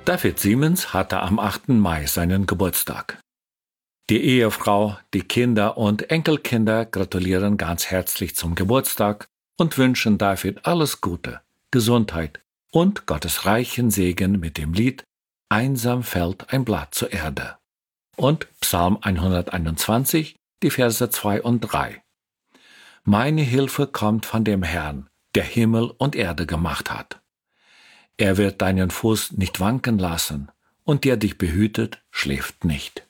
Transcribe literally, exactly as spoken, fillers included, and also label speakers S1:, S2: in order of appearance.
S1: David Siemens hatte am achten Mai seinen Geburtstag. Die Ehefrau, die Kinder und Enkelkinder gratulieren ganz herzlich zum Geburtstag und wünschen David alles Gute, Gesundheit und Gottes reichen Segen mit dem Lied Einsam fällt ein Blatt zur Erde und Psalm hunderteinundzwanzig, die Verse zwei und drei. Meine Hilfe kommt von dem Herrn, der Himmel und Erde gemacht hat. Er wird deinen Fuß nicht wanken lassen, und der dich behütet, schläft nicht.